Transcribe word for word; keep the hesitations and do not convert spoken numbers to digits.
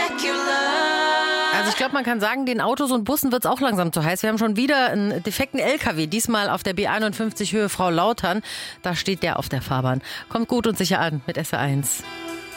Also ich glaube, man kann sagen, den Autos und Bussen wird es auch langsam zu heiß. Wir haben schon wieder einen defekten L K W, diesmal auf der B einundfünfzig Höhe Frau Lautern. Da steht der auf der Fahrbahn. Kommt gut und sicher an mit S R eins.